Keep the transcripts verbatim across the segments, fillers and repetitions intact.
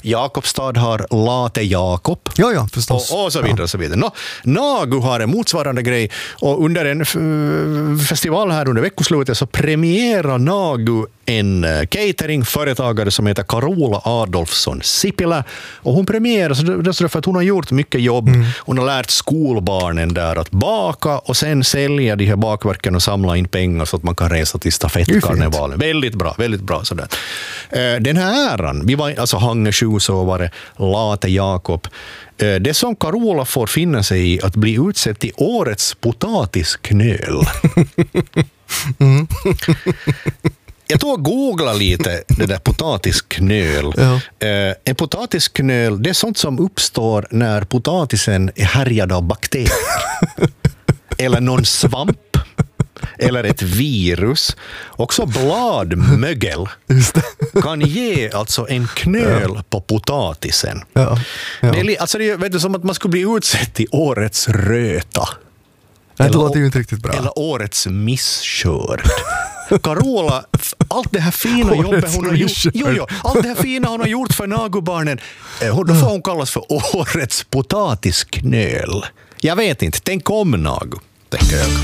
Jakobstad har Late Jakob. Ja, ja, förstås. Och, och så vidare. Ja. Och så vidare. Nå, Nagu har en motsvarande grej. Och under en f- festival här under veckoslutet så premierar Nagu en cateringföretagare som heter Carola Adolfsson Sipilä. Och hon premierar så det för att hon har gjort mycket jobb. Mm. Hon har lärt skolbarnen där att baka och sen sälja de här bakverken och samla in pengar så att man kan resa till stafettkarnevalen. Väldigt bra, väldigt bra sådär. Den här äran, vi var alltså Hangesju så var det Late Jakob. Det som Carola får finna sig i att bli utsedd till årets potatisknöl. Mm. Jag tog och googlade lite det där potatisknöl. Ja. En potatisknöl, det är sånt som uppstår när potatisen är härjad av bakterier. Eller någon svamp. Eller ett virus. Också bladmögel kan ge alltså en knöl ja. på potatisen. Ja. Ja. Det är alltså det är, vet du, som att man skulle bli utsedd till årets röta. Det låter ju inte riktigt bra. Eller årets misskörd. Carola, allt det här fina årets jobbet hon har gjort, jo, jo, allt det här fina hon har gjort för Nagobarnen, då får hon kallas för årets potatisknöl. Jag vet inte, tänk om Nagu, tänker jag.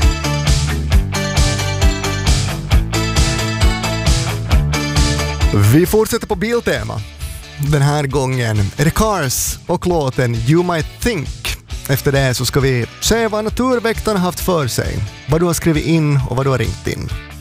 Vi fortsätter på biltema. Den här gången är det Cars och låten You Might Think. Efter det så ska vi se vad naturväktarna haft för sig, vad du har skrivit in och vad du har ringt in.